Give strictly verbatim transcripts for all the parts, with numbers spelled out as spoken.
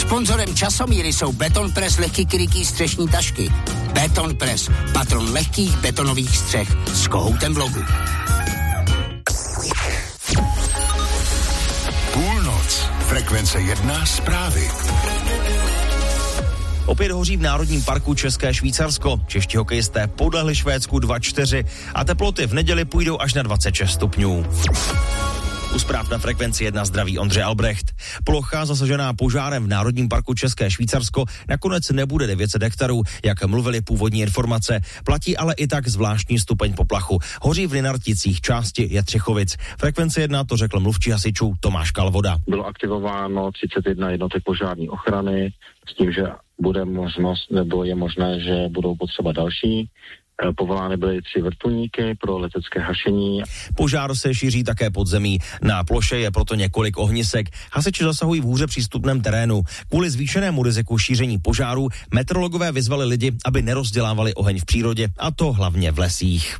Sponzorem Časomíry jsou Beton Press lehký krytý střešní tašky. Beton Press, patron lehkých betonových střech s kohoutem v logu. Půlnoc. Frekvence jedna zprávy. Opět hoří v Národním parku České Švýcarsko. Čeští hokejisté podlehli Švédsku dva čtyři a teploty v neděli půjdou až na dvacet šest stupňů. U zpráv na Frekvenci jedna zdraví Ondřej Albrecht. Plocha zasažená požárem v Národním parku České Švýcarsko nakonec nebude devět set hektarů, jak mluvili původní informace. Platí ale i tak zvláštní stupeň poplachu. Hoří v Linarticích, části Jetřichovic. Frekvence jedna to řekl mluvčí hasičů Tomáš Kalvoda. Bylo aktivováno třicet jedna jednotek požární ochrany s tím, že bude možnost, nebo je možné, že budou potřeba další. Povolány byly tři vrtulníky pro letecké hašení. Požár se šíří také pod zemí. Na ploše je proto několik ohnisek. Hasiči zasahují v hůře přístupném terénu. Kvůli zvýšenému riziku šíření požáru meteorologové vyzvali lidi, aby nerozdělávali oheň v přírodě, a to hlavně v lesích.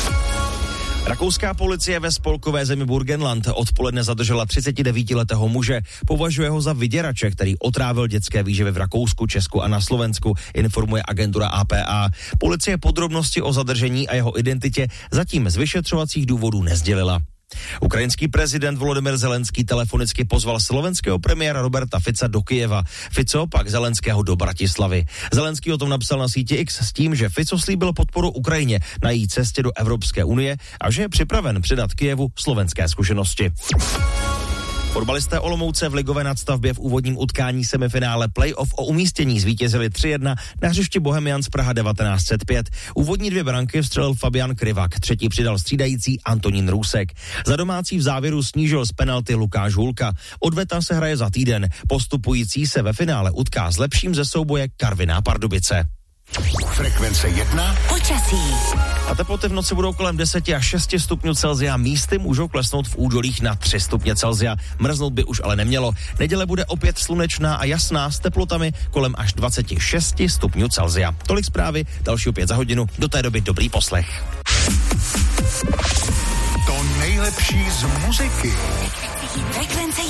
Rakouská policie ve spolkové zemi Burgenland odpoledne zadržela třicetidevítiletého muže. Považuje ho za vyděrače, který otrávil dětské výživy v Rakousku, Česku a na Slovensku, informuje agentura A P A. Policie podrobnosti o zadržení a jeho identitě zatím z vyšetřovacích důvodů nesdělila. Ukrajinský prezident Volodymyr Zelenský telefonicky pozval slovenského premiéra Roberta Fica do Kyjeva. Fico pak Zelenského do Bratislavy. Zelenský o tom napsal na síti X s tím, že Fico slíbil podporu Ukrajině na její cestě do Evropské unie a že je připraven předat Kyjevu slovenské zkušenosti. Fotbalisté Olomouce v ligové nadstavbě v úvodním utkání semifinále playoff o umístění zvítězili tři jedna na hřišti Bohemians Praha devatenáct set pět. Úvodní dvě branky vstřelil Fabian Krivak, třetí přidal střídající Antonín Růsek. Za domácí v závěru snížil z penalty Lukáš Hulka. Odveta se hraje za týden. Postupující se ve finále utká s lepším ze souboje Karviná Pardubice. Frekvence jedna. Počasí. A teploty v noci budou kolem deset až šest stupňů Celsia. Místy můžou klesnout v údolích na tři stupně Celsia. Mrznout by už ale nemělo. Neděle bude opět slunečná a jasná s teplotami kolem až dvacet šest stupňů Celsia. Tolik zprávy, další opět za hodinu. Do té doby dobrý poslech. To nejlepší z muziky. Frekvence